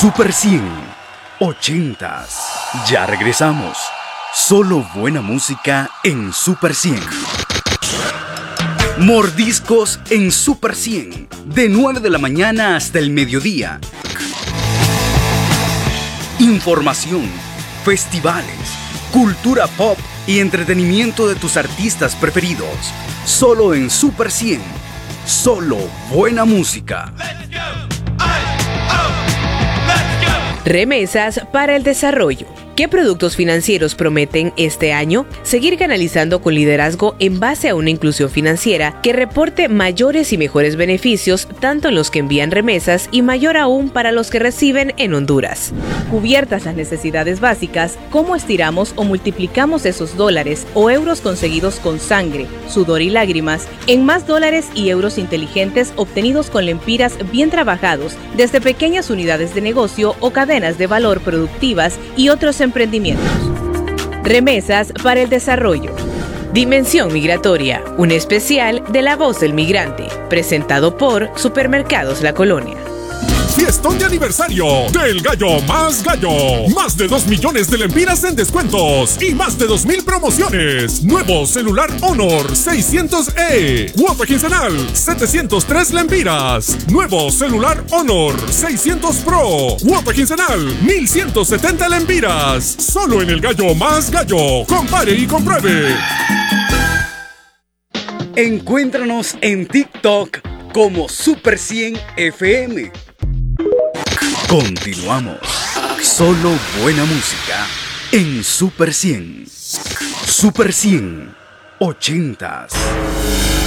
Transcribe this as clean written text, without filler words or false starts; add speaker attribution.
Speaker 1: Super 100, 80s. Ya regresamos. Solo buena música en Super 100. Mordiscos en Super 100. De 9 de la mañana hasta el mediodía. Información, festivales, cultura pop y entretenimiento de tus artistas preferidos. Solo en Super 100. Solo buena música.
Speaker 2: Remesas para el desarrollo. ¿Qué productos financieros prometen este año? Seguir canalizando con liderazgo en base a una inclusión financiera que reporte mayores y mejores beneficios tanto en los que envían remesas y mayor aún para los que reciben en Honduras. Cubiertas las necesidades básicas, ¿cómo estiramos o multiplicamos esos dólares o euros conseguidos con sangre, sudor y lágrimas en más dólares y euros inteligentes obtenidos con lempiras bien trabajados desde pequeñas unidades de negocio o cadenas de valor productivas y otros emprendimientos? Remesas para el desarrollo. Dimensión Migratoria, un especial de La Voz del Migrante, presentado por Supermercados La Colonia.
Speaker 3: Fiestón de aniversario del Gallo Más Gallo. Más de 2 millones de lempiras en descuentos y más de 2,000 promociones. Nuevo celular Honor 600E. Cuota quincenal 703 lempiras. Nuevo celular Honor 600 Pro. Cuota quincenal 1,170 lempiras. Solo en el Gallo Más Gallo. Compare y compruebe.
Speaker 1: Encuéntranos en TikTok como Super 100 FM. Continuamos. Solo buena música en Super 100. Super 100, 80s.